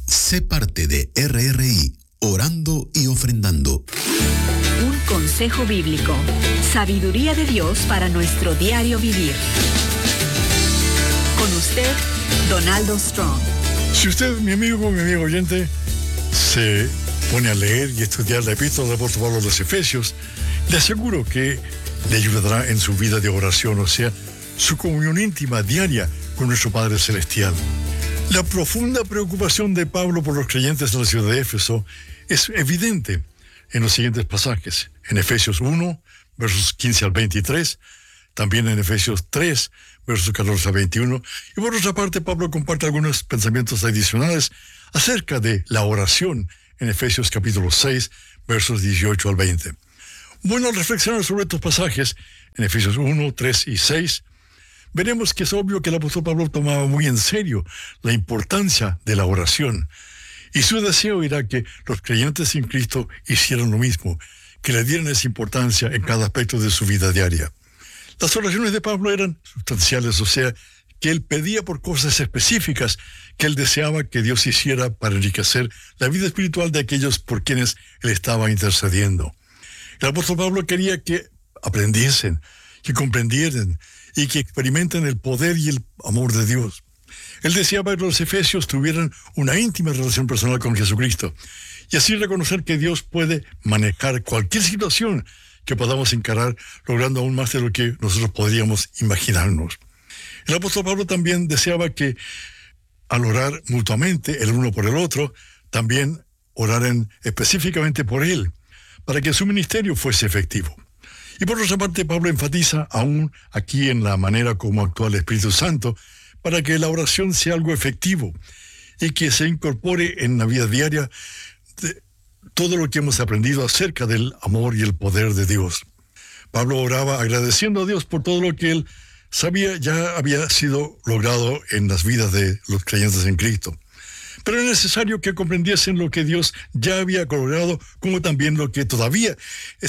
Sé parte de RRI, orando y ofrendando. Un consejo bíblico. Sabiduría de Dios para nuestro diario vivir. Con usted, Donaldo Strong. Si usted, mi amigo oyente, se pone a leer y estudiar la epístola del apóstol Pablo a los Efesios, le aseguro que le ayudará en su vida de oración, o sea, su comunión íntima diaria con nuestro Padre Celestial. La profunda preocupación de Pablo por los creyentes de la ciudad de Éfeso es evidente en los siguientes pasajes. En Efesios 1, versos 15 al 23, también en Efesios 3, versos 14 al 21, y por otra parte Pablo comparte algunos pensamientos adicionales acerca de la oración en Efesios capítulo 6, versos 18 al 20. Bueno, al reflexionar sobre estos pasajes, en Efesios 1, 3 y 6, veremos que es obvio que el apóstol Pablo tomaba muy en serio la importancia de la oración, y su deseo era que los creyentes en Cristo hicieran lo mismo, que le dieran esa importancia en cada aspecto de su vida diaria. Las oraciones de Pablo eran sustanciales, o sea, que él pedía por cosas específicas que él deseaba que Dios hiciera para enriquecer la vida espiritual de aquellos por quienes él estaba intercediendo. El apóstol Pablo quería que aprendiesen, que comprendieran y que experimenten el poder y el amor de Dios. Él deseaba que los efesios tuvieran una íntima relación personal con Jesucristo y así reconocer que Dios puede manejar cualquier situación que podamos encarar, logrando aún más de lo que nosotros podríamos imaginarnos. El apóstol Pablo también deseaba que al orar mutuamente el uno por el otro, también oraran específicamente por él, para que su ministerio fuese efectivo. Y por otra parte, Pablo enfatiza aún aquí en la manera como actúa el Espíritu Santo para que la oración sea algo efectivo y que se incorpore en la vida diaria de todo lo que hemos aprendido acerca del amor y el poder de Dios. Pablo oraba agradeciendo a Dios por todo lo que él sabía ya había sido logrado en las vidas de los creyentes en Cristo. Pero es necesario que comprendiesen lo que Dios ya había logrado, como también lo que todavía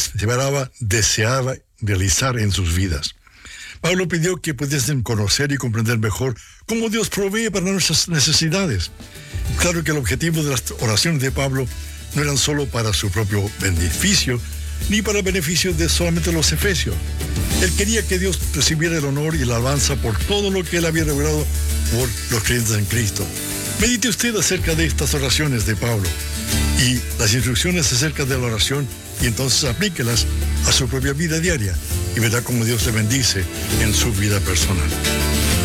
deseaba realizar en sus vidas. Pablo pidió que pudiesen conocer y comprender mejor cómo Dios provee para nuestras necesidades. Claro que el objetivo de las oraciones de Pablo no eran solo para su propio beneficio, ni para el beneficio de solamente los efesios. Él quería que Dios recibiera el honor y la alabanza por todo lo que él había logrado por los creyentes en Cristo. Medite usted acerca de estas oraciones de Pablo y las instrucciones acerca de la oración y entonces aplíquelas a su propia vida diaria y verá cómo Dios le bendice en su vida personal.